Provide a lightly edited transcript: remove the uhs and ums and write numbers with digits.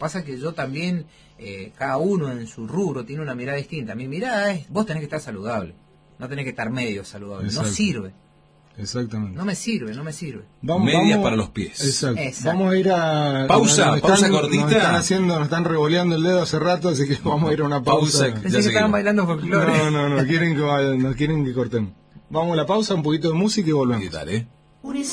pasa es que yo también, cada uno en su rubro tiene una mirada distinta. Mi mirada es, vos tenés que estar saludable, no tenés que estar medio saludable. Exacto. No sirve. Exactamente. No me sirve. Medias para los pies. Exacto. Exacto. Vamos a ir a... Pausa cortita. Nos están revoleando el dedo hace rato, así que vamos a ir a una pausa. Pausa. Pensé que estaban bailando folclore. No quieren que cortemos. Vamos a la pausa, un poquito de música y volvemos. Y dale.